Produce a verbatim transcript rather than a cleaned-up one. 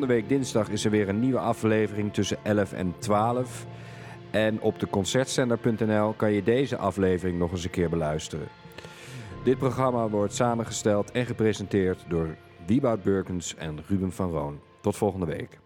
Volgende week dinsdag is er weer een nieuwe aflevering tussen elf en twaalf. En op de concertzender punt n l kan je deze aflevering nog eens een keer beluisteren. Dit programma wordt samengesteld en gepresenteerd door Wieboud Burkens en Ruben van Roon. Tot volgende week.